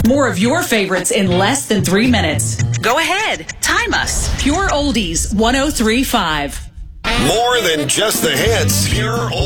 More of your favorites in less than 3 minutes. Go ahead. Time us. Pure Oldies 103.5. More than just the hits. Pure Oldies.